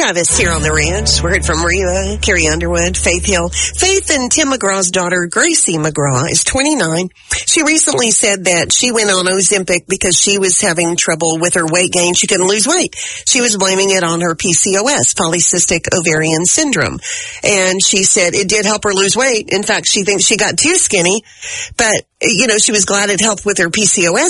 Travis here on the ranch. We heard from Reba, Carrie Underwood, Faith Hill. Faith and Tim McGraw's daughter, Gracie McGraw, is 29. She recently said that she went on Ozempic because she was having trouble with her weight gain. She couldn't lose weight. She was blaming it on her PCOS, polycystic ovarian syndrome. And she said it did help her lose weight. In fact, she thinks she got too skinny, but, she was glad it helped with her PCOS